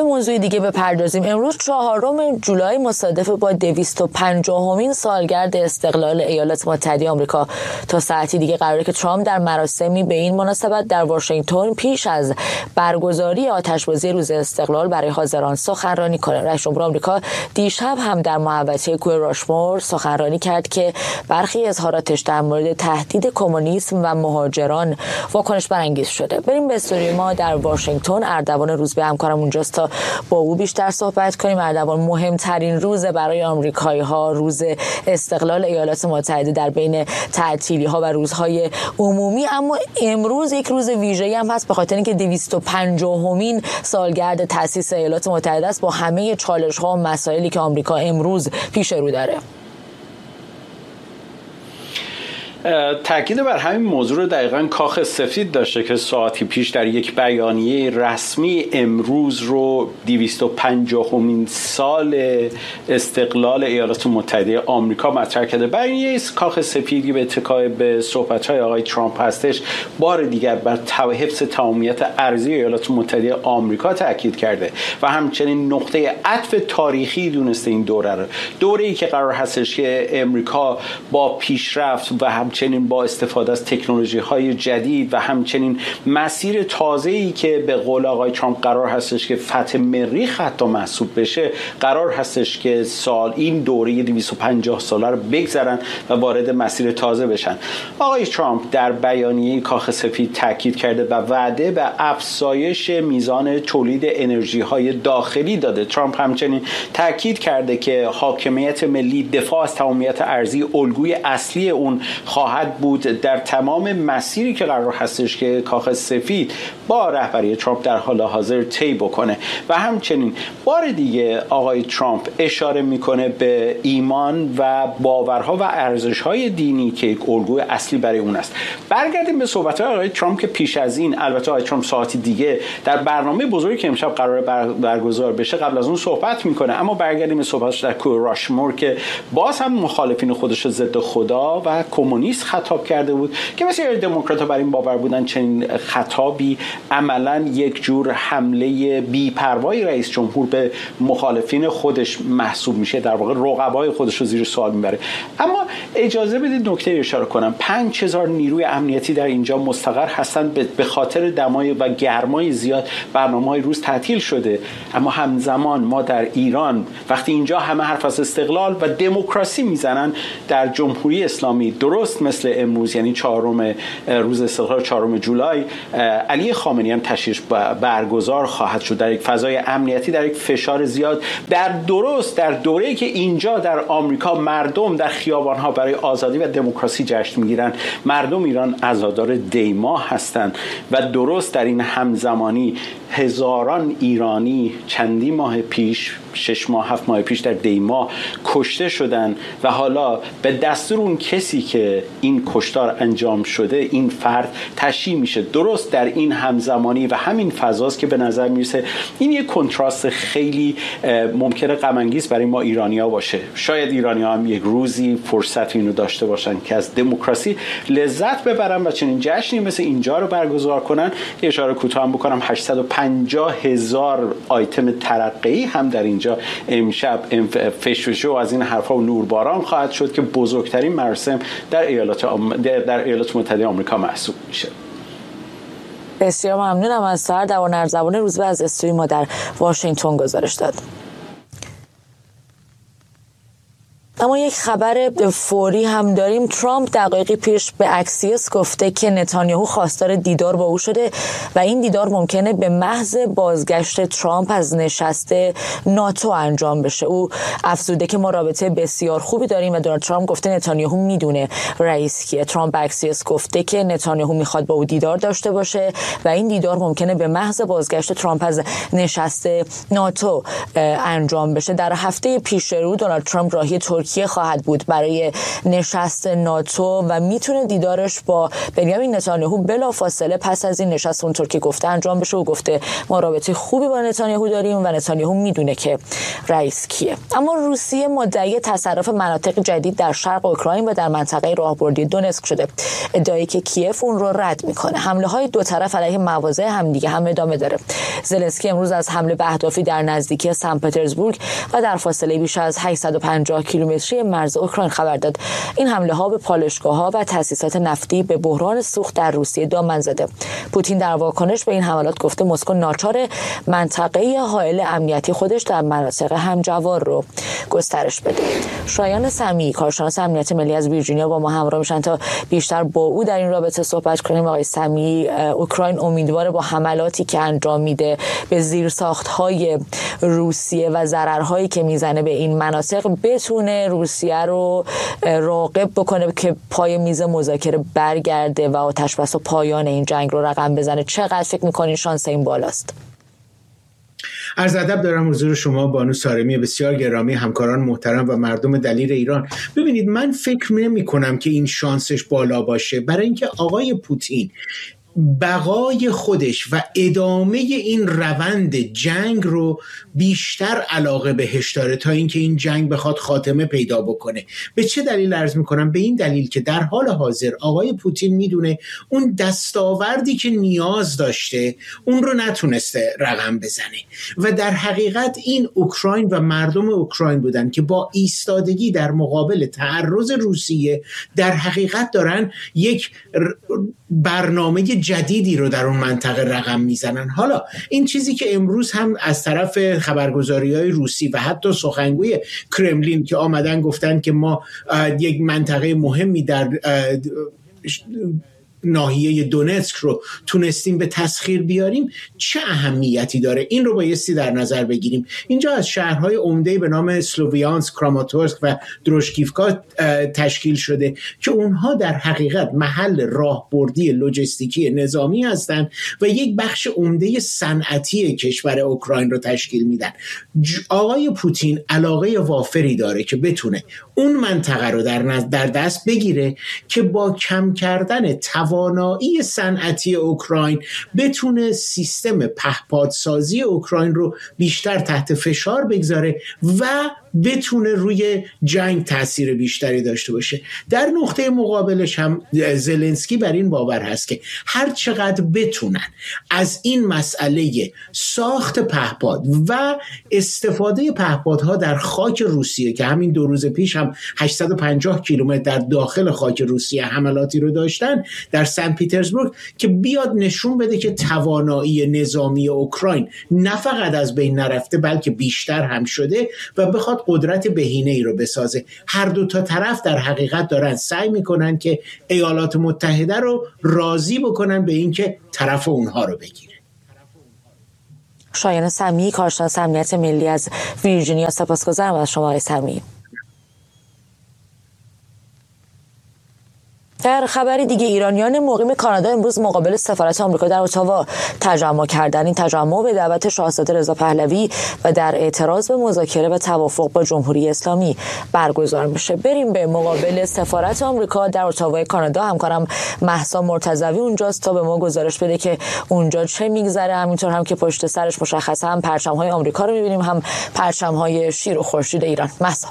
به موضوع دیگه بپردازیم. امروز 4 جولای مصادف با 250مین سالگرد استقلال ایالات متحده آمریکا. تا ساعتی دیگه قراره که ترامپ در مراسمی به این مناسبت در واشنگتن پیش از برگزاری آتشبازی روز استقلال برای حاضران سخنرانی کنه. رئیس جمهور آمریکا دیشب هم در محوطه کوه راشمور سخنرانی کرد که برخی اظهاراتش در مورد تهدید کمونیسم و مهاجران واکنش برانگیز شده. بریم به استودیوی ما در واشنگتن. اردوان روزبه همکارم اونجاست تا با او بیشتر صحبت کنیم. اردوان، مهمترین روز برای آمریکایی‌ها روز استقلال ایالات متحده در بین تعطیلی‌ها و روزهای عمومی، اما امروز یک روز ویژه‌ای هم هست به خاطر اینکه 250مین سالگرد تأسیس ایالات متحده است با همه چالش‌ها و مسائلی که آمریکا امروز پیش رو داره. تأکید بر همین موضوع رو دقیقاً کاخ سفید داشته که ساعتی پیش در یک بیانیه رسمی امروز رو 250مین سال استقلال ایالات متحده آمریکا مطرح کرده. بیانیه کاخ سفید به اتکای به صحبت‌های آقای ترامپ هستش بار دیگر بر حفظ تمامیت ارضی ایالات متحده آمریکا تأکید کرده و همچنین نقطه عطف تاریخی دونسته این دوره‌ای که قرار هستش که آمریکا با پیشرفت و همچنین با استفاده از تکنولوژی‌های جدید و همچنین مسیر تازه‌ای که به قول آقای ترامپ قرار هستش که فتح مریخ حتی محسوب بشه، قرار هستش که این دوره 250 ساله رو بگذرن و وارد مسیر تازه بشن. آقای ترامپ در بیانیه کاخ سفید تاکید کرده و وعده به افزایش میزان تولید انرژی‌های داخلی داده. ترامپ همچنین تاکید کرده که حاکمیت ملی، دفاع از تمامیت ارضی الگوی اصلی اون خواهد بود در تمام مسیری که قرار هستش که کاخ سفید با رهبری ترامپ در حال حاضر طی بکنه. و همچنین بار دیگه آقای ترامپ اشاره میکنه به ایمان و باورها و ارزش‌های دینی که یک الگوی اصلی برای اون است. برگردیم به صحبت‌های آقای ترامپ که پیش از این، البته آقای ترامپ ساعتی دیگه در برنامه بزرگی که امشب قرار برگزار بشه قبل از اون صحبت میکنه، اما برگردیم به صحبتش در کوه راشمور که باز هم مخالفین خودش ضد خدا و کمونیست خطاب کرده بود که بسیاری دموکرات‌ها بر این باور بودن چنین خطابی عملاً یک جور حمله بی‌پروای رئیس جمهور به مخالفین خودش محسوب میشه، در واقع رقبای خودش رو زیر سوال میبره. اما اجازه بدید نکته اشاره کنم. 5000 نیروی امنیتی در اینجا مستقر هستند. به خاطر دمای و گرمای زیاد برنامه‌های روز تعطیل شده، اما همزمان ما در ایران وقتی اینجا همه حرف از استقلال و دموکراسی میزنن، در جمهوری اسلامی درست مثل امروز، یعنی روز استقلال 4 جولای، علی خامنه‌ای هم تشریف برگزار خواهد شد در یک فضای امنیتی، در یک فشار زیاد، در دوره‌ای که اینجا در آمریکا مردم در خیابان‌ها برای آزادی و دموکراسی جشن می‌گیرند. مردم ایران عزادار دی‌ماه هستند و درست در این همزمانی هزاران ایرانی چندی ماه پیش، 6 ماه 7 ماه پیش در دی‌ماه کشته شدن و حالا به دستور اون کسی که این کشتار انجام شده این فرد تشییع میشه. درست در این همزمانی و همین فضاست که به نظر میرسه این یک کنتراست خیلی ممکنه غم انگیز برای ما ایرانی‌ها باشه. شاید ایرانی‌ها هم یک روزی فرصت اینو داشته باشن که از دموکراسی لذت ببرن و چنین جشنی مثل اینجا رو برگزار کنن. اشاره کوتاه بکنم 850,000 آیتم ترقی هم در اینجا امشب فشفشه و از این حرفا و نورباران خواهد شد که بزرگترین مراسم در ایالات متحده آمریکا محسوب میشه. بسیار ممنونم از سر زبان روزبه از استودیوی ما در واشنگتن گزارش داد. اما یک خبر فوری هم داریم. ترامپ دقایقی پیش به اکسیوس گفته که نتانیاهو خواستار دیدار با او شده و این دیدار ممکنه به محض بازگشت ترامپ از نشست ناتو انجام بشه. او افزوده که ما رابطه بسیار خوبی داریم و دونالد ترامپ گفته نتانیاهو میدونه رئیس کیه. ترامپ به اکسیوس گفته که نتانیاهو میخواد با او دیدار داشته باشه و این دیدار ممکنه به محض بازگشت ترامپ از نشست ناتو انجام بشه. در هفته پیش رو دونالد ترامپ راهی ترکیه ترکیه خواهد بود برای نشست ناتو و میتونه دیدارش با بنیامین نتانیاهو بلافاصله پس از این نشست اونطور که گفته انجام بشه و گفته ما رابطه خوبی با نتانیاهو داریم و نتانیاهو میدونه که رئیس کیه. اما روسیه مدعی تصرف مناطق جدید در شرق اوکراین و در منطقه راهبردی دونتسک شده. ادعایی که کیف اون رو رد میکنه. حمله های دو طرف علیه مواضع همدیگه هم ادامه داره. زلنسکی امروز از حمله به اهدافی در نزدیکی سن پترزبورگ و در فاصله بیش از 850 کیلومتری مرز اوکراین خبر داد. این حمله ها به پالایشگاه‌ها و تأسیسات نفتی به بحران سوخت در روسیه دامن زده. پوتین در واکنش به این حملات گفته مسکو ناچار منطقه حائل امنیتی خودش در مناطق همجوار رو گسترش بده. شایان سمیعی کارشناس امنیت ملی از ویرجینیا با ما همراه میشن تا بیشتر با او در این رابطه صحبت کنیم. آقای سمیعی، اوکراین امیدواره با حملاتی که انجام میده به زیرساخت‌های روسیه و ضررهایی که میزنه به این مناطق بتونه روسیه رو راغب بکنه که پای میز مذاکره برگرده و آتشبس و پایان این جنگ رو رقم بزنه. چقدر فکر میکنین شانس این بالاست؟ عرض ادب دارم حضور شما بانو سارمی بسیار گرامی، همکاران محترم و مردم دلیر ایران. ببینید، من فکر نمی کنم که این شانسش بالا باشه، برای اینکه آقای پوتین بقای خودش و ادامه این روند جنگ رو بیشتر علاقه بهش داره تا اینکه این جنگ بخواد خاتمه پیدا بکنه. به چه دلیل عرض میکنم؟ به این دلیل که در حال حاضر آقای پوتین میدونه اون دستاوردی که نیاز داشته اون رو نتونسته رقم بزنه و در حقیقت این اوکراین و مردم اوکراین بودن که با ایستادگی در مقابل تعرض روسیه در حقیقت دارن یک برنامه جدیدی رو در اون منطقه رقم میزنن. حالا این چیزی که امروز هم از طرف خبرگزاری‌های روسی و حتی سخنگوی کرملین که آمدن گفتن که ما یک منطقه مهمی در ناحیه دونتسک رو تونستیم به تسخیر بیاریم، چه اهمیتی داره؟ این رو بایستی در نظر بگیریم. اینجا از شهرهای عمده به نام سلوویانسک، کراماتورسک و دروشکیفکا تشکیل شده که اونها در حقیقت محل راهبردی لوجستیکی نظامی هستند و یک بخش عمده صنعتی کشور اوکراین رو تشکیل میدن. آقای پوتین علاقه وافری داره که بتونه اون منطقه رو در دست بگیره که با کم کردن توانایی صنعتی اوکراین بتونه سیستم پهپادسازی اوکراین رو بیشتر تحت فشار بگذاره و بتونه روی جنگ تأثیر بیشتری داشته باشه. در نقطه مقابلش هم زلنسکی بر این باور هست که هر چقدر بتونن از این مسئله ساخت پهپاد و استفاده پهپادها در خاک روسیه که همین 2 روز پیش هم 850 کیلومتر در داخل خاک روسیه حملاتی رو داشتن در سن پیترزبورگ، که بیاد نشون بده که توانایی نظامی اوکراین نه فقط از بین نرفته بلکه بیشتر هم شده و بخواد قدرت بهینه‌ای رو بسازه. هر دو تا طرف در حقیقت دارن سعی میکنن که ایالات متحده رو راضی بکنن به اینکه طرف اونها رو بگیره. شایان سمیعی کارشناس امنیت ملی از ویرجینیا، سپاسگزارم از شما آقای سمیعی. در خبری دیگه، ایرانیان مقیم کانادا امروز مقابل سفارت آمریکا در اتاوا تجمع کردند. این تجمع به دعوت شاهزاده رضا پهلوی و در اعتراض به مذاکره و توافق با جمهوری اسلامی برگزار میشه. بریم به مقابل سفارت آمریکا در اتاوا کانادا. همکارم مهسا مرتضوی اونجاست تا به ما گزارش بده که اونجا چه میگذره. همینطور هم که پشت سرش مشخصه هم پرچم‌های آمریکا رو می‌بینیم، هم پرچم‌های شیر و خورشید ایران. مهسا.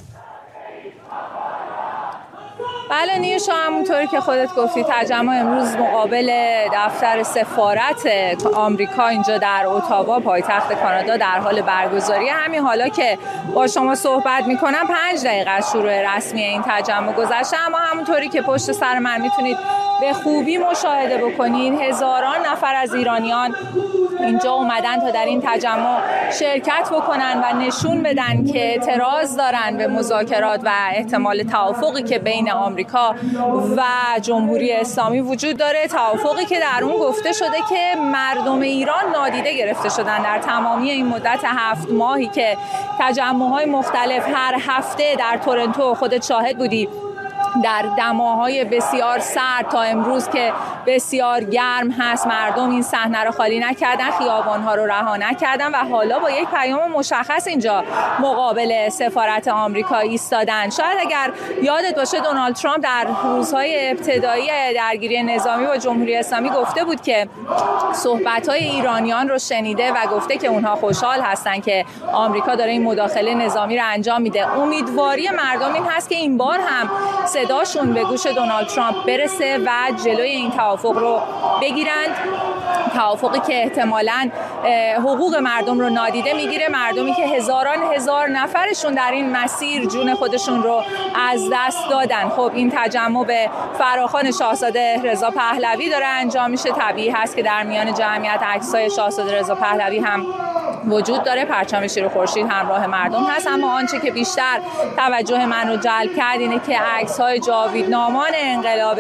بله نیوشا، همونطوری که خودت گفتی تجمع امروز مقابل دفتر سفارت آمریکا اینجا در اتاوا پایتخت کانادا در حال برگزاری. همین حالا که با شما صحبت میکنم 5 دقیقه از شروع رسمی این تجمع گذشته، اما همونطوری که پشت سر من میتونید به خوبی مشاهده بکنید هزاران نفر از ایرانیان اینجا اومدن تا در این تجمع شرکت بکنن و نشون بدن که اعتراض دارن به مذاکرات و احتمال توافقی که بین آمریکا و جمهوری اسلامی وجود داره. توافقی که در اون گفته شده که مردم ایران نادیده گرفته شدن در تمامی این مدت 7 ماهی که تجمع‌های مختلف هر هفته در تورنتو خودت شاهد بودی در دماهای بسیار سرد تا امروز که بسیار گرم هست مردم این صحنه رو خالی نکردن، خیابان‌ها رو رها نکردن و حالا با یک پیام مشخص اینجا مقابل سفارت آمریکا ایستادن. شاید اگر یادت باشه دونالد ترامپ در روزهای ابتدایی درگیری نظامی با جمهوری اسلامی گفته بود که صحبت‌های ایرانیان رو شنیده و گفته که اونها خوشحال هستن که آمریکا داره این مداخله نظامی رو انجام میده. امیدواری مردم این هست که این بار هم صداشون به گوش دونالد ترامپ برسه و جلوی این توافق رو بگیرند، توافقی که احتمالاً حقوق مردم رو نادیده میگیره، مردمی که هزار نفرشون در این مسیر جون خودشون رو از دست دادن. خب این تجمع به فراخوان شاهزاده رضا پهلوی داره انجام میشه. طبیعی هست که در میان جمعیت عکسای شاهزاده رضا پهلوی هم وجود داره، پرچم شیر و خورشید همراه مردم هست. اما آنچه که بیشتر توجه من رو جلب کرد اینه که عکس‌های جاویدنامان انقلاب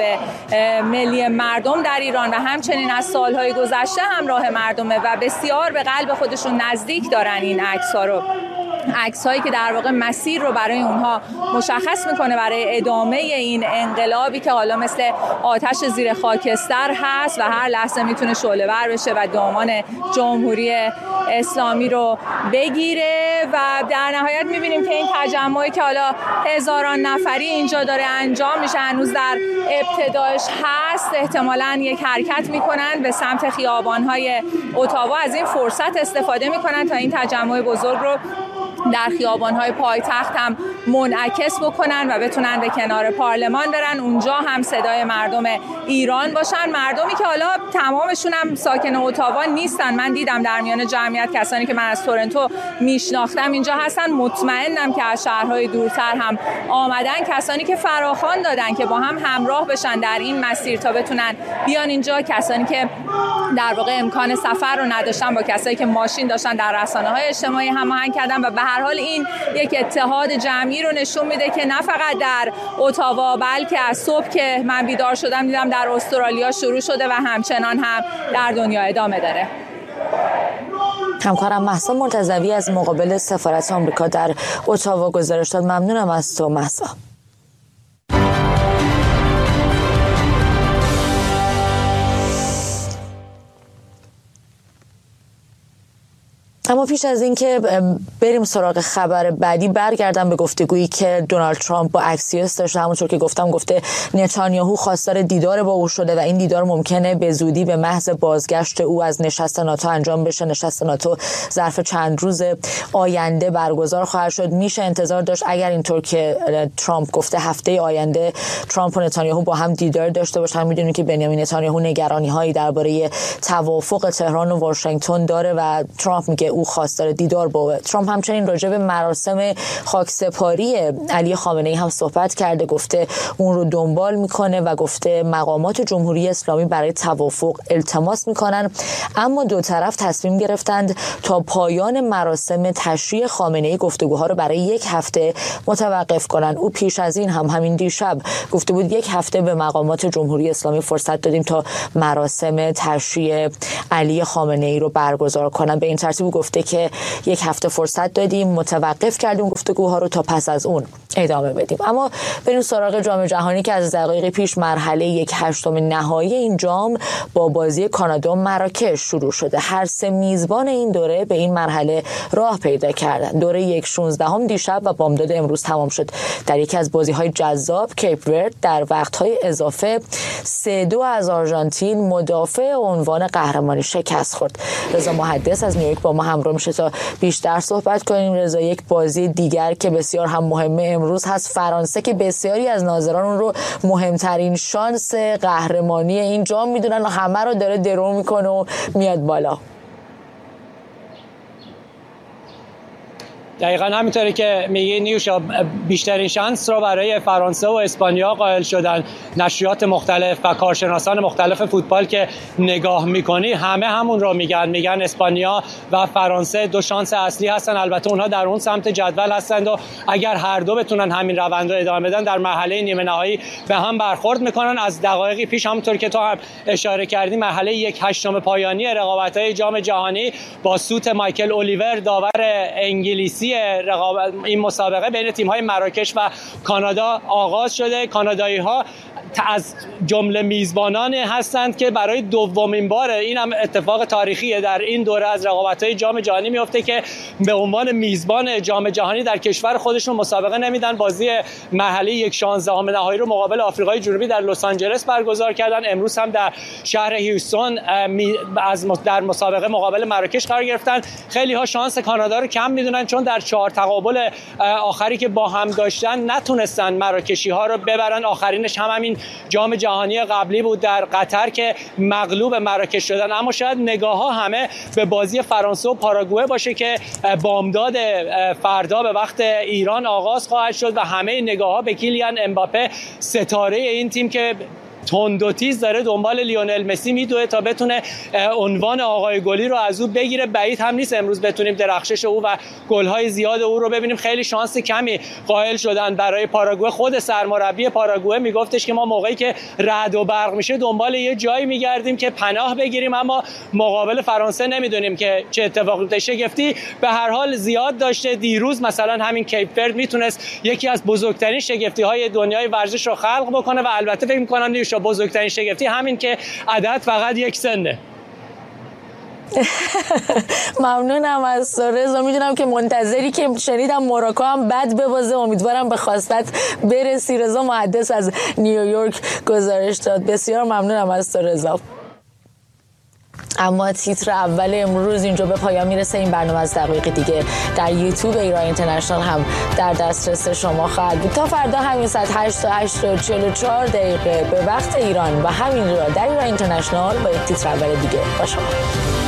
ملی مردم در ایران و همچنین از سالهای گذشته همراه مردمه و بسیار به قلب خودشون نزدیک دارن این عکس‌ها رو. عکس‌هایی که در واقع مسیر رو برای اونها مشخص میکنه برای ادامه این انقلابی که حالا مثل آتش زیر خاکستر هست و هر لحظه میتونه شعله‌ور بشه و دامان جمهوری اسلامی رو بگیره. و در نهایت میبینیم که این تجمعی که حالا هزاران نفری اینجا داره انجام میشه هنوز در ابتدایش هست، احتمالاً یک حرکت میکنن به سمت خیابان‌های اتاوا، از این فرصت استفاده میکنن تا این تجمع بزرگ رو در خیابان‌های پایتخت هم منعکس بکنن و بتونن به کنار پارلمان برن، اونجا هم صدای مردم ایران باشن. مردمی که حالا تمامشون هم ساکن اتاوا نیستن، من دیدم در میان جمعیت کسانی که من از تورنتو میشناختم اینجا هستن. مطمئنم که از شهرهای دورتر هم آمدن، کسانی که فراخوان دادن که با هم همراه بشن در این مسیر تا بتونن بیان اینجا، کسانی که در واقع امکان سفر رو نداشتن با کسایی که ماشین داشتن در رسانه‌های اجتماعی هماهنگ کردن. و به هر حال این یک اتحاد جمعی رو نشون میده که نه فقط در اتاوا بلکه از صبح که من بیدار شدم دیدم در استرالیا شروع شده و همچنان هم در دنیا ادامه داره. همکارم مهسا مرتضوی از مقابل سفارت آمریکا در اتاوا گزارش داد. ممنونم از تو مهسا. اما پیش از این که بریم سراغ خبر بعدی برگردم به گفتگویی که دونالد ترامپ با اکسیوس داشته. همونطور که گفته نتانیاهو خواستار دیدار با او شده و این دیدار ممکنه به زودی به محض بازگشت او از نشست ناتو انجام بشه. نشست ناتو ظرف چند روز آینده برگزار خواهد شد. میشه انتظار داشت اگر اینطور که ترامپ گفته هفته آینده ترامپ و نتانیاهو با هم دیدار داشته باشن. میدونید که بنیامین نتانیاهو نگرانی‌هایی درباره توافق تهران و واشنگتن داره و ترامپ میگه او خواستار دیدار با ترامپ. همچنین راجع به مراسم خاکسپاری علی خامنه‌ای هم صحبت کرده، گفته اون رو دنبال میکنه و گفته مقامات جمهوری اسلامی برای توافق التماس میکنن، اما دو طرف تصمیم گرفتند تا پایان مراسم تشییع خامنه‌ای گفتگوها رو برای یک هفته متوقف کنن. او پیش از این هم همین دیشب گفته بود یک هفته به مقامات جمهوری اسلامی فرصت دادیم تا مراسم تشییع علی خامنه‌ای رو برگزار کنن. به این ترتیب گفته که یک هفته فرصت دادیم، متوقف کردیم گفتگوها رو تا پس از اون ادامه بدیم. اما بریم سراغ جام جهانی که از دقایق پیش مرحله 1/8 نهایی این جام با بازی کانادا و مراکش شروع شده. هر سه میزبان این دوره به این مرحله راه پیدا کردن. دوره 1/16 دیشب و بامداد امروز تمام شد. در یکی از بازی‌های جذاب کیپ ورد در وقت‌های اضافه 3-2 از آرژانتین مدافع عنوان قهرمانی شکست خورد. رضا محدث از نیویورک با ما همراه میشه تا بیشتر صحبت کنیم. رضا، یک بازی دیگر که بسیار هم مهمه امروز هست، فرانسه که بسیاری از ناظران اون رو مهمترین شانس قهرمانی این جام میدونن و همه رو داره درو میکنه و میاد بالا. دقیقاً همینطوری که میگه نیوشا، بیشترین شانس رو برای فرانسه و اسپانیا قائل شدن. نشریات مختلف و کارشناسان مختلف فوتبال که نگاه میکنی همه همون رو میگن اسپانیا و فرانسه دو شانس اصلی هستن. البته اونها در اون سمت جدول هستند و اگر هر دو بتونن همین روند رو ادامه بدن در مرحله نیمه نهایی به هم برخورد میکنن. از دقایقی پیش همونطور که تو هم اشاره کردی مرحله 1/8 پایانی رقابت‌های جام جهانی با سوت مایکل اولیور داور انگلیسی رسمی این مسابقه بین تیم‌های مراکش و کانادا آغاز شده. کانادایی‌ها از جمله میزبانان هستند که برای دومین بار، این هم اتفاق تاریخیه، در این دوره از رقابت‌های جام جهانی میفته که به عنوان میزبان جام جهانی در کشور خودشون مسابقه نمیدن. بازی محلی 1/16 نهایی رو مقابل آفریقای جنوبی در لس آنجلس برگزار کردن. امروز هم در شهر هیوستون در مسابقه مقابل مراکش قرار گرفتن. خیلی ها شانس کانادا رو کم میدونن چون در 4 تقابل آخری که با هم داشتن نتونستن مراکشی ها رو ببرن. آخرینش همین جام جهانی قبلی بود در قطر که مغلوب مراکش شدن. اما شاید نگاه ها همه به بازی فرانسه و پاراگوئه باشه که بامداد فردا به وقت ایران آغاز خواهد شد و همه نگاه ها به کیلیان امباپه، ستاره این تیم که تند و تیز داره دنبال لیونل مسی میدوه تا بتونه عنوان آقای گلی رو از او بگیره. بعید هم نیست امروز بتونیم درخشش او و گل‌های زیاد او رو ببینیم. خیلی شانس کمی قائل شدن برای پاراگوئه. خود سرمربی پاراگوئه میگفتش که ما موقعی که رعد و برق میشه دنبال یه جایی میگردیم که پناه بگیریم، اما مقابل فرانسه نمیدونیم که چه اتفاقی میفته. شگفتی به هر حال زیاد داشته. دیروز مثلا همین کیپ ورد میتونست یکی از بزرگترین شگفتی‌های دنیای ورزش رو خلق بکنه و البته فکر می‌کنم بزرگترین شگفتی همین که عدد فقط یک سنه. ممنونم از رضا. میدونم که منتظری که شنیدم موراکو هم بد ببازه، امیدوارم به خواستت برسی. رضا محدث از نیویورک گزارش داد. بسیار ممنونم از رضا. اما تیتر اول امروز اینجا به پایان میرسه. این برنامه از دقایق دیگه در یوتیوب ایران اینترنشنال هم در دسترس شما خواهد بود. تا فردا همین ساعت 8 تا 8:44 به وقت ایران و همین را در ایران اینترنشنال با یک تیتر اول دیگه با شما.